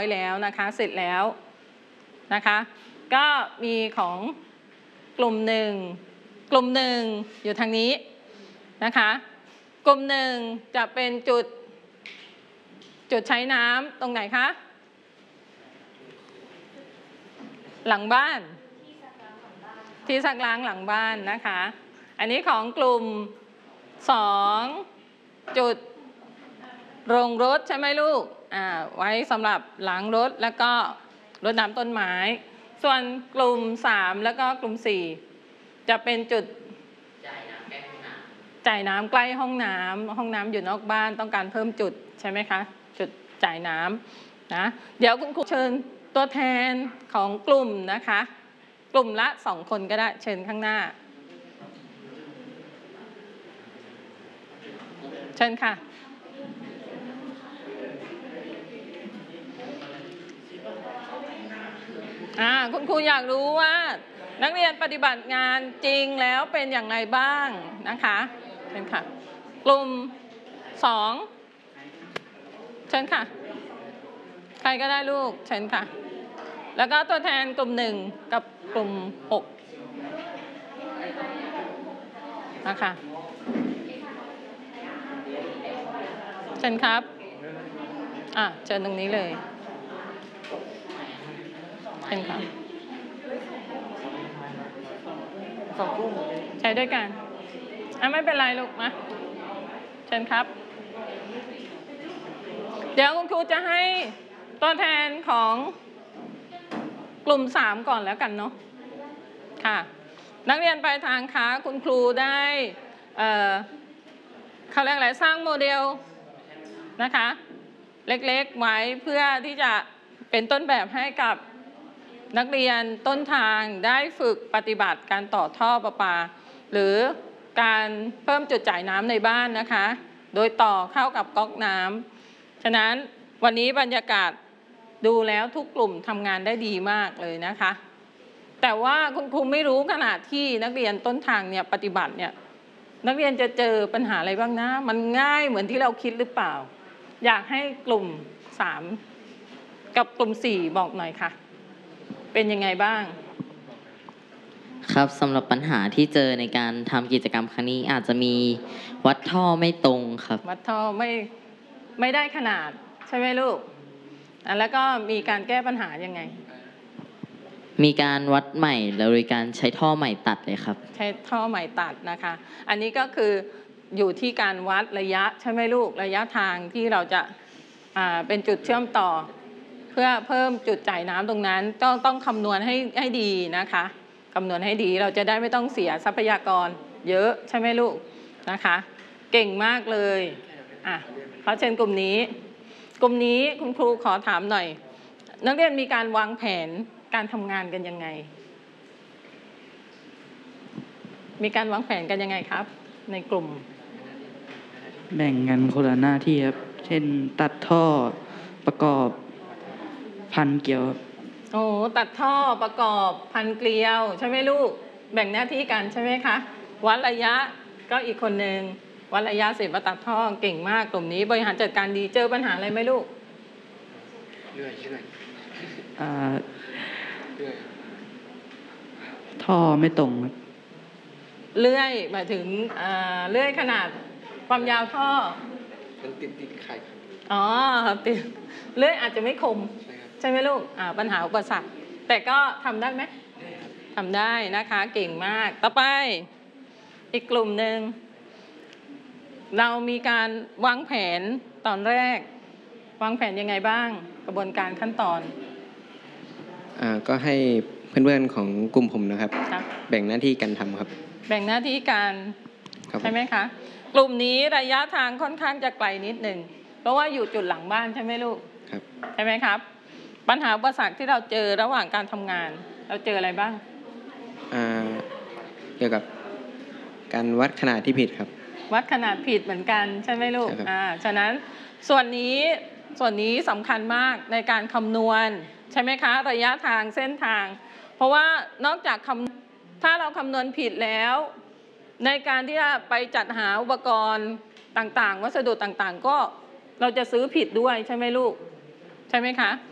อยแล้วนะคะเสร็จแล้วนะคะก็มีของกลุ่มหนึ่งอยู่ทางนี้นะคะกลุ่มหนึ่งจะเป็นจุดใช้น้ำตรงไหนคะหลังบ้านที่ซักล้างหลังบ้านนะคะอันนี้ของกลุ่ม2จุดโรงรถใช่ไหมลูกไว้สำหรับล้างรถแล้วก็รดน้ำต้นไม้ส่วนกลุ่ม3แล้วก็กลุ่ม4จะเป็นจุดจ่ายน้ำใกล้ห้องน้ำอยู่นอกบ้านต้องการเพิ่มจุดใช่ไหมคะจุดจ่ายน้ำนะเดี๋ยวคุณครูเชิญตัวแทนของกลุ่มนะคะกลุ่มละ2คนก็ได้เชิญข้างหน้าเชิญค่ะคุณครูอยากรู้ว่านักเรียนปฏิบัติงานจริงแล้วเป็นอย่างไรบ้างนะคะเชิญค่ะกลุ่ม2เชิญค่ะใครก็ได้ลูกเชิญค่ะแล้วก็ตัวแทนกลุ่ม1กับกลุ่ม6นะคะเชิญครับเชิญตรงนี้เลยเชิญครับใช้ด้วยกันไม่เป็นไรลูกมาเชิญครับเดี๋ยวคุณครูจะให้ตัวแทนของกลุ่ม3ก่อนแล้วกันเนาะค่ะนักเรียนปลายทางคะคุณครูได้เขาเรียกอะไรสร้างโมเดลนะคะเล็กๆไว้เพื่อที่จะเป็นต้นแบบให้กับนักเรียนต้นทางได้ฝึกปฏิบัติการต่อท่อประปาหรือการเพิ่มจุดจ่ายน้ำในบ้านนะคะโดยต่อเข้ากับก๊อกน้ำฉะนั้นวันนี้บรรยากาศดูแล้วทุกกลุ่มทำงานได้ดีมากเลยนะคะแต่ว่าคุณครูไม่รู้ขนาดที่นักเรียนต้นทางเนี่ยปฏิบัติเนี่ยนักเรียนจะเจอปัญหาอะไรบ้างนะมันง่ายเหมือนที่เราคิดหรือเปล่าอยากให้กลุ่ม3กับกลุ่ม4บอกหน่อยค่ะเป็นยังไงบ้างครับสำหรับปัญหาที่เจอในการทำกิจกรรมครั้งนี้อาจจะมีวัดท่อไม่ตรงครับวัดท่อไม่ได้ขนาดใช่ไหมลูกแล้วก็มีการแก้ปัญหายังไงมีการวัดใหม่โดยการใช้ท่อใหม่ตัดเลยครับใช้ท่อใหม่ตัดนะคะอันนี้ก็คืออยู่ที่การวัดระยะใช่ไหมลูกระยะทางที่เราจะเป็นจุดเชื่อมต่อเพื่อเพิ่มจุดจ่ายน้ำตรงนั้นต้องคำนวณให้ดีนะคะคำนวณให้ดีเราจะได้ไม่ต้องเสียทรัพยากรเยอะใช่ไหมลูกนะคะเก่งมากเลยขอเชิญกลุ่มนี้คุณครูขอถามหน่อยนักเรียนมีการวางแผนการทำงานกันยังไงมีการวางแผนกันยังไงครับในกลุ่มแบ่งกันคนละหน้าที่ครับเช่นตัดท่อประกอบพันเกลียวตัดท่อประกอบพันเกลียวใช่ไหมลูกแบ่งหน้าที่กันใช่ไหมคะวัดระยะก็อีกคนหนึ่งวัดระยะเสร็จมาตัดท่อเก่งมากกลุ่มนี้บริหารจัดการดีเจอปัญหาอะไรไหมลูกเรื่อยท่อไม่ตรงครับเลื่อยหมายถึงเลื่อยขนาดความยาวท่อมันติดไข่ติดเลื่อยอาจจะไม่คมใช่ไหมลูกปัญหาอุปสรรคแต่ก็ทำได้ไหมทำได้นะคะเก่งมากต่อไปอีกกลุ่มหนึ่งเรามีการวางแผนตอนแรกวางแผนยังไงบ้างกระบวนการขั้นตอนก็ให้เพื่อนๆของกลุ่มผมนะครับแบ่งหน้าที่กันทำครับแบ่งหน้าที่กันใช่ไหมคะกลุ่มนี้ระยะทางค่อนข้างจะไกลนิดหนึ่งเพราะว่าอยู่จุดหลังบ้านใช่ไหมลูกครับใช่ไหมครับปัญหาอุปสรรคที่เราเจอระหว่างการทำงานเราเจออะไรบ้างเกี่ยวกับการวัดขนาดที่ผิดครับวัดขนาดผิดเหมือนกันใช่ไหมลูกฉะนั้นส่วนนี้สำคัญมากในการคำนวณใช่ไหมคะระยะทางเส้นทางเพราะว่านอกจากถ้าเราคำนวณผิดแล้วในการที่จะไปจัดหาอุปกรณ์ต่างๆวัสดุต่างๆก็เราจะซื้อผิดด้วยใช่ไหมลูกใช่ไหมคะ